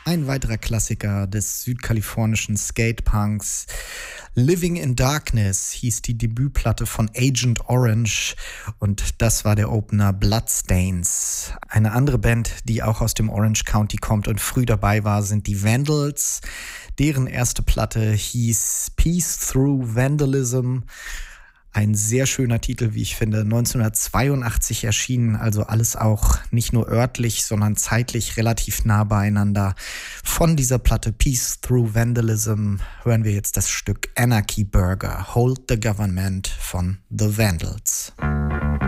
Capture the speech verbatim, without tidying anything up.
Ein weiterer Klassiker des südkalifornischen Skatepunks. Living in Darkness hieß die Debütplatte von Agent Orange und das war der Opener Bloodstains. Eine andere Band, die auch aus dem Orange County kommt und früh dabei war, sind die Vandals. Deren erste Platte hieß Peace Through Vandalism. Ein sehr schöner Titel, wie ich finde, neunzehnhundertzweiundachtzig erschienen, also alles auch nicht nur örtlich, sondern zeitlich relativ nah beieinander. Von dieser Platte Peace Through Vandalism hören wir jetzt das Stück Anarchy Burger, Hold the Government von The Vandals.